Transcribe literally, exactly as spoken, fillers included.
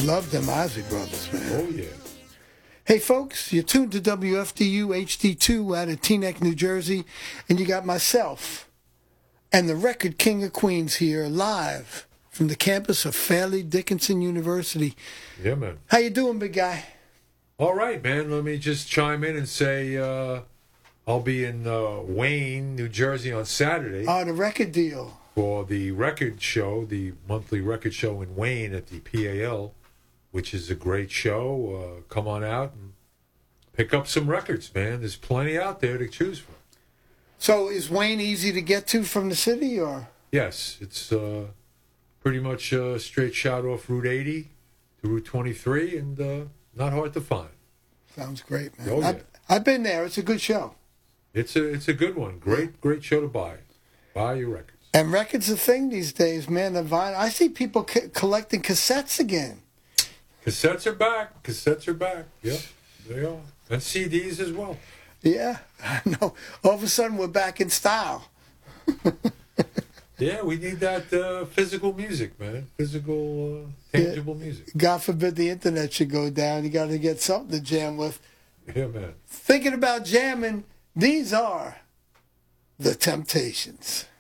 Love them Isley Brothers, man. Oh, yeah. Hey, folks, you're tuned to W F D U H D two out of Teaneck, New Jersey, and you got myself and the Record King of Queens here live from the campus of Fairleigh Dickinson University. Yeah, man. How you doing, big guy? All right, man. Let me just chime in and say uh, I'll be in uh, Wayne, New Jersey on Saturday. Oh, the record deal. For the record show, the monthly record show in Wayne at the P A L, which is a great show. Uh, come on out and pick up some records, man. There's plenty out there to choose from. So is Wayne easy to get to from the city, or? Yes, it's uh, pretty much a straight shot off Route eighty to Route twenty-three, and uh, not hard to find. Sounds great, man. Oh, yeah. I've, I've been there. It's a good show. It's a it's a good one. Great, great show to buy. Buy your records. And records a thing these days, man. The vinyl. I see people c- collecting cassettes again. Cassettes are back. Cassettes are back. Yep, they are. And C Ds as well. Yeah, I know. All of a sudden, we're back in style. Yeah, we need that uh, physical music, man. Physical, uh, tangible Yeah. music. God forbid the internet should go down. You got to get something to jam with. Yeah, man. Thinking about jamming, these are the Temptations.